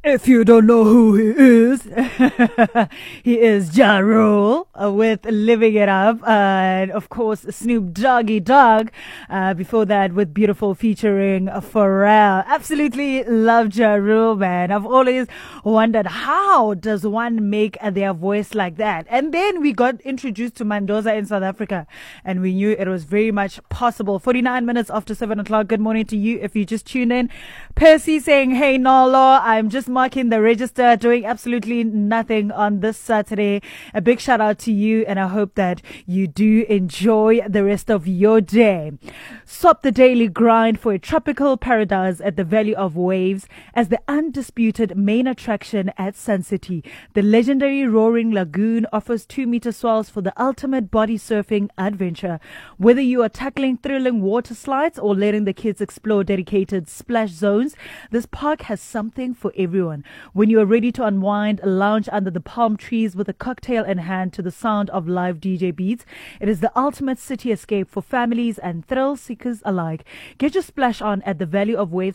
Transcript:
If you don't know who he is, he is Ja Rule with Living It Up. And of course, Snoop Doggy Dogg. Before that, with Beautiful featuring Pharrell. Absolutely love Ja Rule, man. I've always wondered, how does one make their voice like that? And then we got introduced to Mandoza in South Africa, and we knew it was very much possible. 49 minutes after 7 o'clock. Good morning to you if you just tuned in. Percy saying, hey, Nolo, I'm just marking the register, doing absolutely nothing on this Saturday. A big shout out to you, and I hope that you do enjoy the rest of your day. Swap the daily grind for a tropical paradise at the Valley of Waves as the undisputed main attraction at Sun City. The legendary Roaring Lagoon offers 2-meter swells for the ultimate body surfing adventure. Whether you are tackling thrilling water slides or letting the kids explore dedicated splash zones, this park has something for everyone. When you are ready to unwind, lounge under the palm trees with a cocktail in hand to the sound of live DJ beats, it is the ultimate city escape for families and thrill seekers alike. Get your splash on at the Valley of Waves